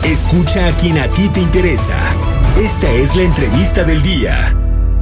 Escucha a quien a ti te interesa. Esta es la entrevista del día.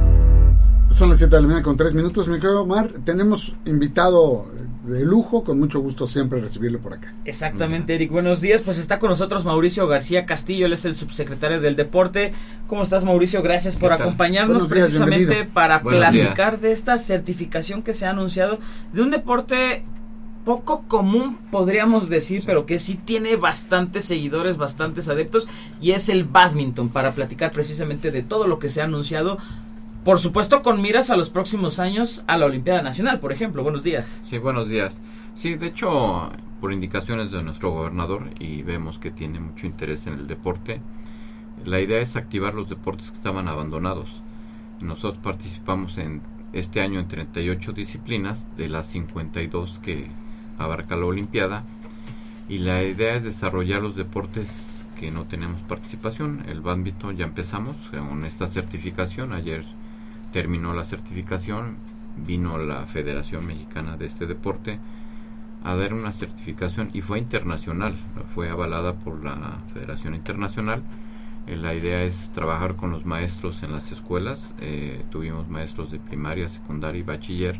Son las 7 de la mañana con 3 minutos. Mi querido Omar, tenemos invitado de lujo, con mucho gusto siempre recibirlo por acá. Exactamente, Eric, buenos días. Pues está con nosotros Mauricio García Castillo, él es el subsecretario del Deporte. ¿Cómo estás, Mauricio? Gracias por acompañarnos precisamente para platicar de esta certificación que se ha anunciado de un deporte poco común, podríamos decir, pero que sí tiene bastantes seguidores, bastantes adeptos, y es el bádminton, para platicar precisamente de todo lo que se ha anunciado. Por supuesto, con miras a los próximos años a la Olimpiada Nacional, por ejemplo. Buenos días. Sí, buenos días. Sí, de hecho, por indicaciones de nuestro gobernador, y vemos que tiene mucho interés en el deporte, la idea es activar los deportes que estaban abandonados. Nosotros participamos en este año en 38 disciplinas de las 52 que abarca la Olimpiada, y la idea es desarrollar los deportes que no tenemos participación. El bádminton ya empezamos con esta certificación. Ayer terminó la certificación, vino la Federación Mexicana de este deporte a dar una certificación y fue internacional, fue avalada por la Federación Internacional. La idea es trabajar con los maestros en las escuelas. Tuvimos maestros de primaria, secundaria y bachiller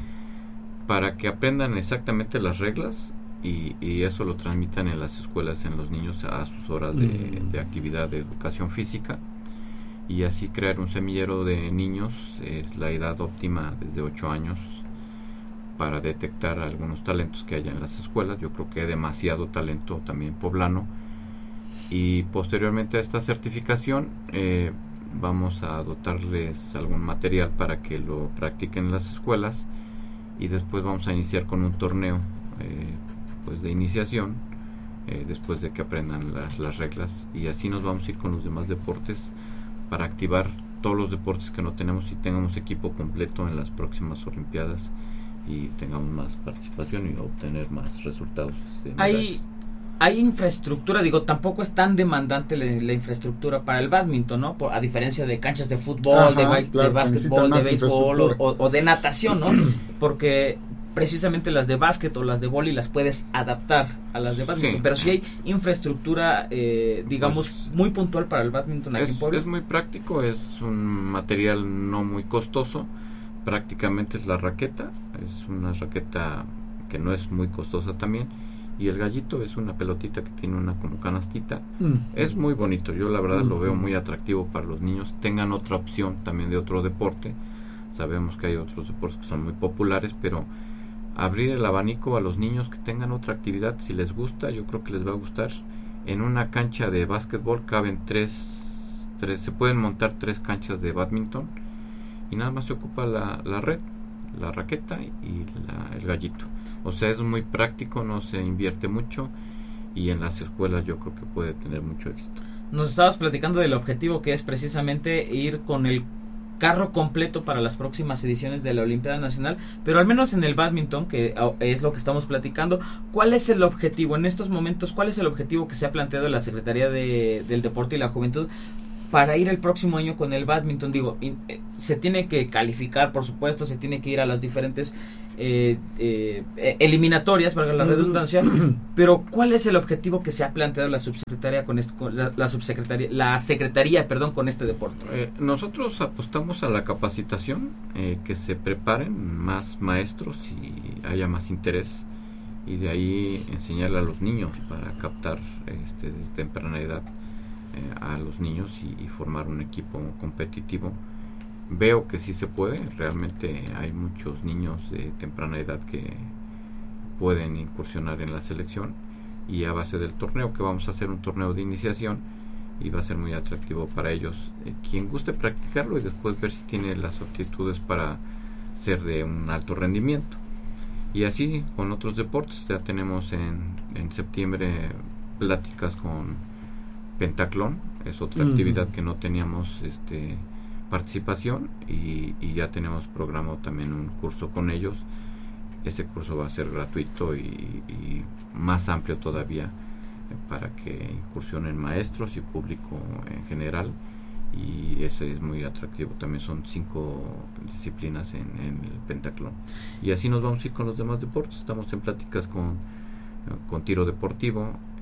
para que aprendan exactamente las reglas y eso lo transmitan en las escuelas, en los niños a sus horas de actividad de educación física, y así crear un semillero de niños. Es la edad óptima desde 8 años para detectar algunos talentos que haya en las escuelas. Yo creo que hay demasiado talento también poblano, y posteriormente a esta certificación vamos a dotarles algún material para que lo practiquen en las escuelas, y después vamos a iniciar con un torneo pues de iniciación después de que aprendan las reglas, y así nos vamos a ir con los demás deportes para activar todos los deportes que no tenemos y tengamos equipo completo en las próximas Olimpiadas y tengamos más participación y obtener más resultados. Hay infraestructura, digo, tampoco es tan demandante la infraestructura para el bádminton, ¿no? A diferencia de canchas de fútbol, de básquetbol, de béisbol o de natación, ¿no? Porque precisamente las de básquet o las de vóley las puedes adaptar a las de bádminton, sí. Pero sí hay infraestructura, digamos, pues, muy puntual para el bádminton aquí en Puebla. Es muy práctico, es un material no muy costoso, prácticamente es la raqueta, es una raqueta que no es muy costosa también, y el gallito es una pelotita que tiene una como canastita. Es muy bonito, yo la verdad lo veo muy atractivo para los niños. Tengan otra opción también de otro deporte. Sabemos que hay otros deportes que son muy populares, pero abrir el abanico a los niños que tengan otra actividad, si les gusta, yo creo que les va a gustar. En una cancha de básquetbol caben se pueden montar 3 canchas de bádminton, y nada más se ocupa la red, la raqueta y el gallito. O sea, es muy práctico, no se invierte mucho, y en las escuelas yo creo que puede tener mucho éxito. Nos estabas platicando del objetivo, que es precisamente ir con el carro completo para las próximas ediciones de la Olimpiada Nacional, pero al menos en el bádminton, que es lo que estamos platicando, ¿cuál es el objetivo en estos momentos? ¿Cuál es el objetivo que se ha planteado la Secretaría del Deporte y la Juventud para ir el próximo año con el bádminton? Digo, se tiene que calificar, por supuesto, se tiene que ir a las diferentes eliminatorias, valga la redundancia, pero ¿cuál es el objetivo que se ha planteado la subsecretaría la secretaría con este deporte? Nosotros apostamos a la capacitación, que se preparen más maestros y haya más interés, y de ahí enseñarle a los niños para captar desde temprana edad a los niños y formar un equipo competitivo. Veo que sí se puede, realmente hay muchos niños de temprana edad que pueden incursionar en la selección, y a base del torneo, que vamos a hacer un torneo de iniciación, y va a ser muy atractivo para ellos, quien guste practicarlo y después ver si tiene las aptitudes para ser de un alto rendimiento. Y así con otros deportes. Ya tenemos en septiembre pláticas con pentatlón, es otra actividad que no teníamos participación, y ya tenemos programado también un curso con ellos. Ese curso va a ser gratuito y más amplio todavía, para que incursionen maestros y público en general, y ese es muy atractivo. También son 5 disciplinas en el pentatlón, y así nos vamos a ir con los demás deportes. Estamos en pláticas con tiro deportivo,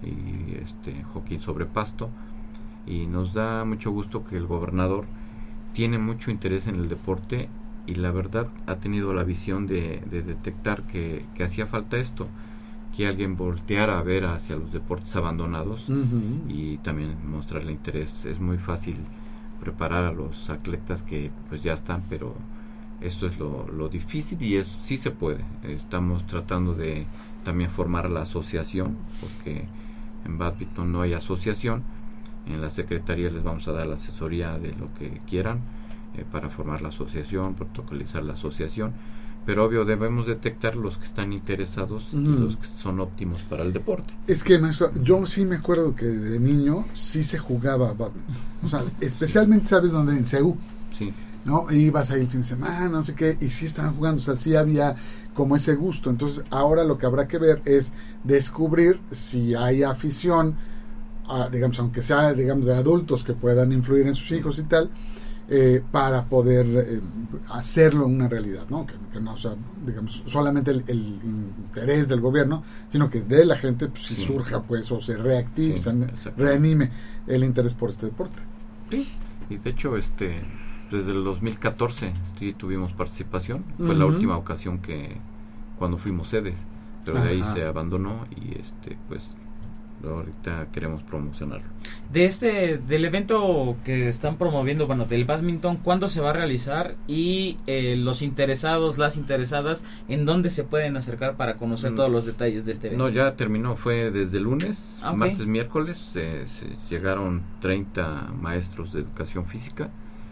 y hockey sobre pasto, y nos da mucho gusto que el gobernador tiene mucho interés en el deporte y la verdad ha tenido la visión de detectar que hacía falta esto, que alguien volteara a ver hacia los deportes abandonados y también mostrarle interés. Es muy fácil preparar a los atletas que pues ya están, pero esto es lo difícil y sí se puede. Estamos tratando de también formar la asociación, porque en bádminton no hay asociación. En la secretaría les vamos a dar la asesoría de lo que quieran para formar la asociación, protocolizar la asociación, pero obvio debemos detectar los que están interesados y los que son óptimos para el deporte. Es que, maestro, yo sí me acuerdo que de niño sí se jugaba bádminton, o sea, especialmente, ¿sabes dónde? En CEU, sí, ¿no? Ibas ahí el fin de semana, no sé qué, y sí estaban jugando, o sea, sí había como ese gusto. Entonces ahora lo que habrá que ver es descubrir si hay afición, digamos, aunque sea, digamos, de adultos que puedan influir en sus hijos y tal, para poder hacerlo una realidad, ¿no? Que no sea, digamos, solamente el interés del gobierno, sino que de la gente pues, sí, surja, pues, o se reactive, se reanime el interés por este deporte. Sí, y de hecho, desde el 2014 tuvimos participación, fue la última ocasión cuando fuimos sedes, pero de ahí se abandonó y pues ahorita queremos promocionarlo. Del evento que están promoviendo, bueno, del bádminton, ¿cuándo se va a realizar? Y los interesados, las interesadas, ¿en dónde se pueden acercar para conocer todos los detalles de este evento? No, ya terminó, fue desde el lunes, martes, miércoles, se llegaron 30 maestros de educación física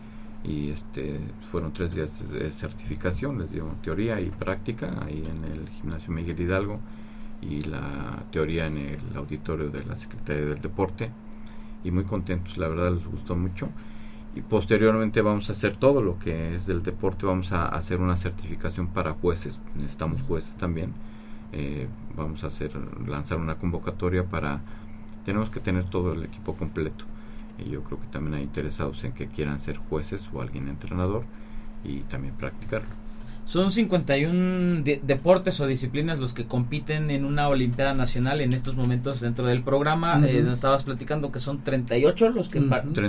y fueron 3 días de certificación, les dio teoría y práctica ahí en el gimnasio Miguel Hidalgo y la teoría en el auditorio de la Secretaría del Deporte, y muy contentos, la verdad les gustó mucho. Y posteriormente vamos a hacer todo lo que es del deporte, vamos a hacer una certificación para jueces, necesitamos jueces también, vamos a lanzar una convocatoria tenemos que tener todo el equipo completo, y yo creo que también hay interesados en que quieran ser jueces o alguien entrenador y también practicarlo. Son 51 deportes o disciplinas los que compiten en una Olimpiada Nacional en estos momentos dentro del programa. Nos estabas platicando que son 38 los que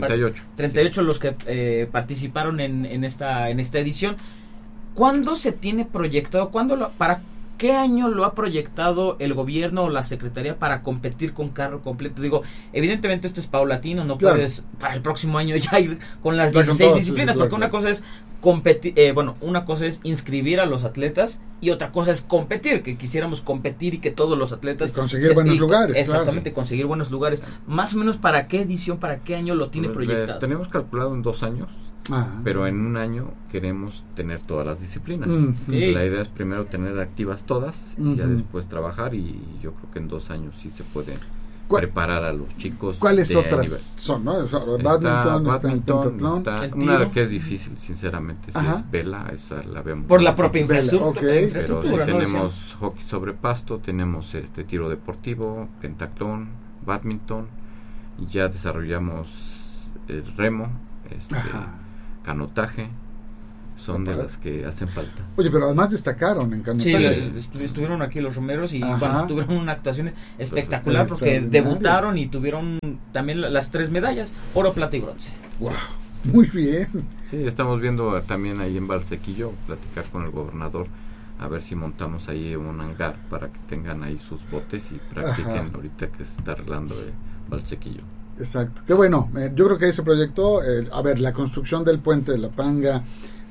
38 los que participaron en esta edición. ¿Cuándo se tiene proyectado? ¿Para qué año lo ha proyectado el gobierno o la secretaría para competir con carro completo? Digo, evidentemente esto es paulatino, no puedes para el próximo año ya ir con las 16 disciplinas, porque una cosa es competir, una cosa es inscribir a los atletas y otra cosa es competir, que quisiéramos competir y que todos los atletas y conseguir buenos lugares. Exactamente, conseguir buenos lugares. Más o menos, ¿para qué edición, para qué año lo tiene proyectado? Tenemos calculado en 2 años, pero en 1 año queremos tener todas las disciplinas. La idea es primero tener activas todas y ya después trabajar, y yo creo que en 2 años sí se puede preparar a los chicos. ¿Cuáles otras son? ¿No? Bádminton, está el pentatlón. Una que es difícil, sinceramente, es vela, esa la vemos. Por la propia infraestructura. Pero sí tenemos hockey sobre pasto, tenemos tiro deportivo, pentatlón, bádminton, y ya desarrollamos el remo, canotaje. Son de las que hacen falta. Oye, pero además destacaron en canotaje. Sí, estuvieron aquí los romeros y tuvieron una actuación espectacular, porque debutaron y tuvieron también las 3 medallas, oro, plata y bronce. Wow, muy bien. Sí, estamos viendo también ahí en Valsequillo, platicar con el gobernador, a ver si montamos ahí un hangar para que tengan ahí sus botes y practiquen ahorita que se está arreglando de Valsequillo. Exacto, qué bueno. Yo creo que ese proyecto, la construcción del puente de la Panga,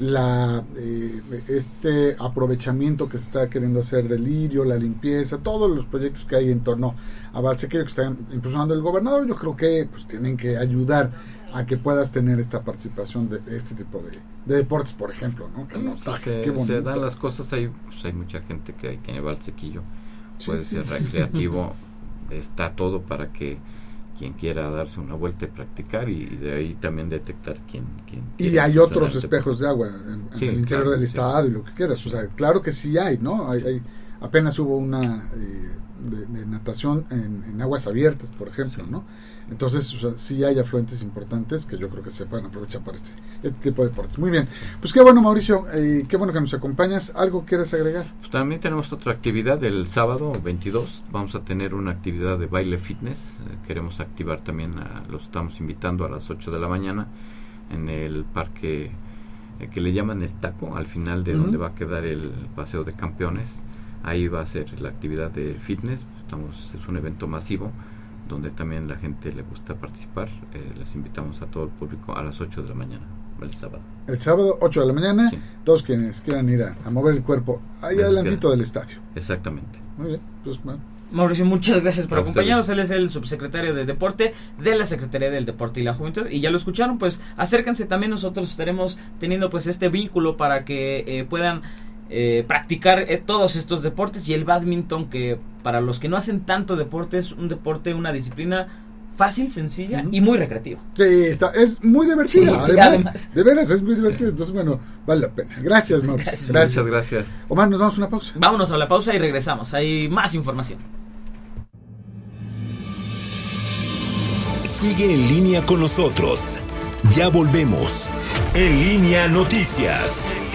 este aprovechamiento que se está queriendo hacer del lirio, la limpieza, todos los proyectos que hay en torno a Valsequillo que están impulsando el gobernador, yo creo que pues tienen que ayudar a que puedas tener esta participación de este tipo de deportes, por ejemplo, ¿no? Se dan las cosas, hay mucha gente que ahí tiene Valsequillo, puede ser recreativo, está todo para que quien quiera darse una vuelta y practicar, y de ahí también detectar quién y hay otros espejos de agua en el interior del estado y lo que quieras, o sea, claro que sí hay, ¿no? Hay apenas hubo una de natación en aguas abiertas, por ejemplo, ¿no? Entonces, o sea, sí hay afluentes importantes que yo creo que se pueden aprovechar para este tipo de deportes. Muy bien, pues qué bueno, Mauricio, qué bueno que nos acompañas. ¿Algo quieres agregar? Pues también tenemos otra actividad el sábado 22, vamos a tener una actividad de baile fitness, queremos activar también, los estamos invitando a las 8 de la mañana en el parque que le llaman el Taco, al final de donde va a quedar el Paseo de Campeones. Ahí va a ser la actividad de fitness, es un evento masivo donde también la gente le gusta participar. Les invitamos a todo el público a las 8 de la mañana, el sábado. El sábado, 8 de la mañana, sí. Todos quienes quieran ir a mover el cuerpo, ahí adelantito del estadio. Exactamente. Muy bien, pues bueno. Mauricio, muchas gracias por acompañarnos. Él es el subsecretario de Deporte de la Secretaría del Deporte y la Juventud. Y ya lo escucharon, pues acérquense. También nosotros estaremos teniendo pues este vínculo para que puedan practicar todos estos deportes, y el bádminton, que para los que no hacen tanto deporte es un deporte, una disciplina fácil, sencilla y muy recreativa. Sí, es muy divertida. Sí, además, de veras es muy divertida. Entonces, bueno, vale la pena. Gracias, Mauricio. Muchas gracias. Omar, nos damos una pausa. Vámonos a la pausa y regresamos. Hay más información. Sigue en línea con nosotros. Ya volvemos. En Línea Noticias.